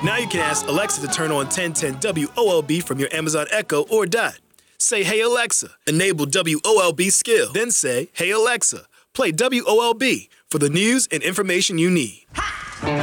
Now you can ask Alexa to turn on 1010 WOLB from your Amazon Echo or Dot. Say, "Hey Alexa," enable WOLB skill. Then say, "Hey Alexa, play WOLB for the news and information you need." Ha!